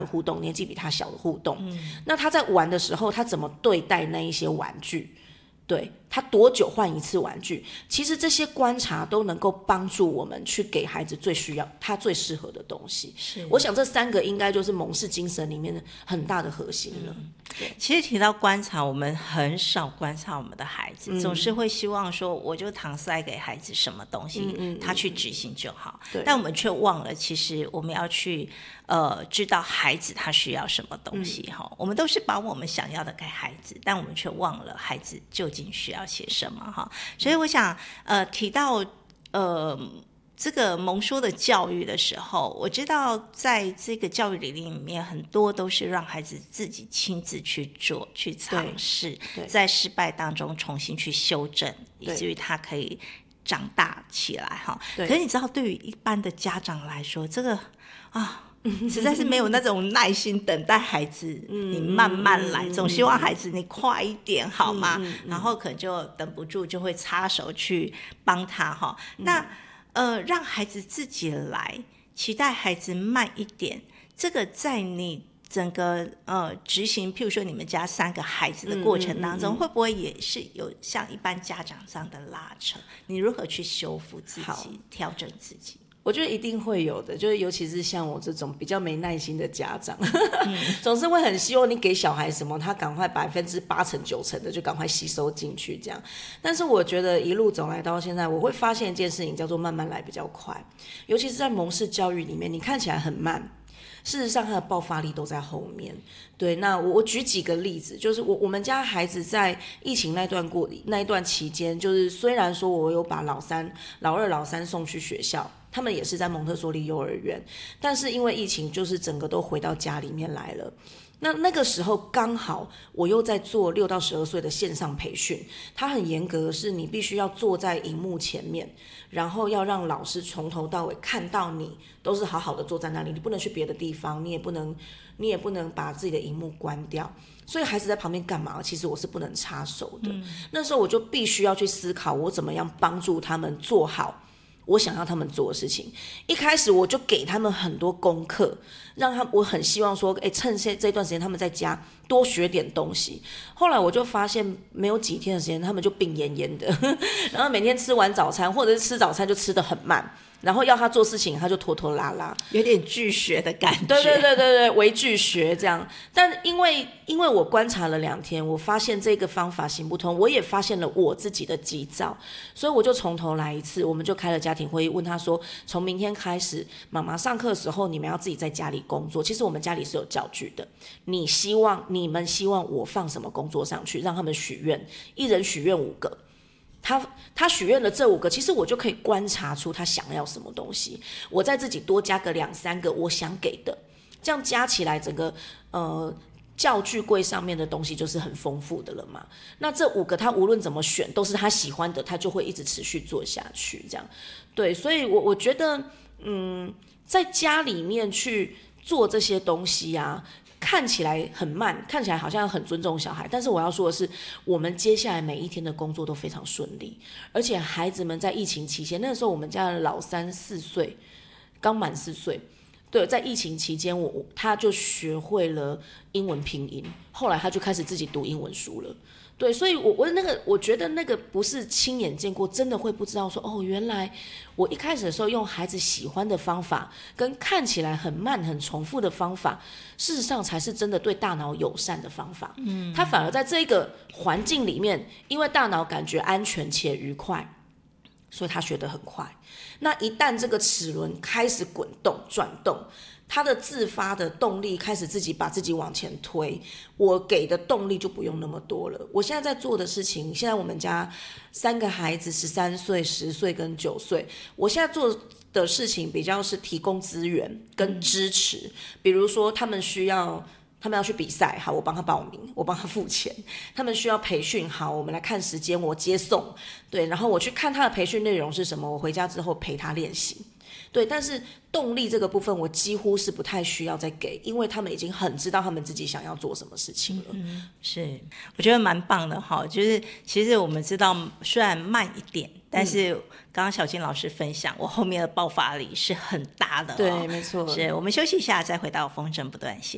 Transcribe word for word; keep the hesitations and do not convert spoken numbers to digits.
互动，年纪比他小的互动、嗯、那他在玩的时候他怎么对待那一些玩具，对，他多久换一次玩具，其实这些观察都能够帮助我们去给孩子最需要他最适合的东西。是，我想这三个应该就是蒙氏精神里面的很大的核心了、嗯、 其实提到观察，我们很少观察我们的孩子、嗯、总是会希望说我就搪塞给孩子什么东西、嗯嗯、他去执行就好，但我们却忘了其实我们要去呃，知道孩子他需要什么东西、嗯、我们都是把我们想要的给孩子，但我们却忘了孩子究竟需要些什么哈。所以我想呃提到呃这个蒙说的教育的时候，我知道在这个教育理念里面很多都是让孩子自己亲自去做去尝试，在失败当中重新去修正，以至于他可以长大起来哈。可是你知道对于一般的家长来说，这个啊实在是没有那种耐心等待孩子你慢慢来、嗯、总希望孩子你快一点好吗、嗯嗯嗯、然后可能就等不住就会插手去帮他哈、嗯、那呃让孩子自己来，期待孩子慢一点，这个在你整个呃执行譬如说你们家三个孩子的过程当中、嗯嗯嗯、会不会也是有像一般家长这样的拉扯，你如何去修复自己调整自己？ 我觉得一定会有的，就是尤其是像我这种比较没耐心的家长、嗯、总是会很希望你给小孩什么他赶快百分之八成九成的就赶快吸收进去这样。但是我觉得一路走来到现在，我会发现一件事情叫做慢慢来比较快，尤其是在蒙氏教育里面，你看起来很慢，事实上他的爆发力都在后面。对，那我我举几个例子，就是我我们家孩子在疫情那段过那一段期间，就是虽然说我有把老三老二老三送去学校，他们也是在蒙特梭利幼儿园，但是因为疫情就是整个都回到家里面来了。那那个时候刚好我又在做六到十二岁的线上培训，它很严格的是你必须要坐在荧幕前面，然后要让老师从头到尾看到你都是好好的坐在那里，你不能去别的地方，你也不能你也不能把自己的荧幕关掉，所以孩子在旁边干嘛其实我是不能插手的、嗯、那时候我就必须要去思考我怎么样帮助他们做好我想要他们做的事情。一开始我就给他们很多功课，让他我很希望说诶趁这段时间他们在家多学点东西。后来我就发现没有几天的时间他们就病恹恹的然后每天吃完早餐或者是吃早餐就吃得很慢，然后要他做事情他就拖拖拉拉， 有点拒学的感觉。 对对对对对，微拒学这样。但因为因为我观察了两天，我发现这个方法行不通，我也发现了我自己的急躁，所以我就从头来一次。我们就开了家庭会议，问他说从明天开始妈妈上课的时候你们要自己在家里工作，其实我们家里是有教具的，你希望你们希望我放什么工作上去，让他们许愿，一人许愿五个。他他许愿了这五个，其实我就可以观察出他想要什么东西，我再自己多加个两三个我想给的，这样加起来整个呃教具柜上面的东西就是很丰富的了嘛。那这五个他无论怎么选都是他喜欢的，他就会一直持续做下去这样。对，所以我我觉得嗯，在家里面去做这些东西啊，看起来很慢，看起来好像很尊重小孩，但是我要说的是我们接下来每一天的工作都非常顺利，而且孩子们在疫情期间，那个时候我们家的老三四岁，刚满四岁，对，在疫情期间我他就学会了英文拼音，后来他就开始自己读英文书了。对，所以我我那个我觉得那个不是亲眼见过，真的会不知道说哦，原来我一开始的时候用孩子喜欢的方法，跟看起来很慢很重复的方法，事实上才是真的对大脑友善的方法。嗯，他反而在这个环境里面，因为大脑感觉安全且愉快，所以他学得很快。那一旦这个齿轮开始滚动转动，他的自发的动力开始自己把自己往前推，我给的动力就不用那么多了。我现在在做的事情，现在我们家三个孩子十三岁十岁跟九岁，我现在做的事情比较是提供资源跟支持、嗯、比如说他们需要他们要去比赛，好，我帮他报名，我帮他付钱。他们需要培训，好，我们来看时间，我接送，对，然后我去看他的培训内容是什么，我回家之后陪他练习。对，但是动力这个部分我几乎是不太需要再给，因为他们已经很知道他们自己想要做什么事情了。 嗯，是，我觉得蛮棒的哈。就是其实我们知道，虽然慢一点，但是刚刚小金老师分享，我后面的爆发力是很大的、哦。 对，没错。 是我们休息一下，再回到风筝不断线。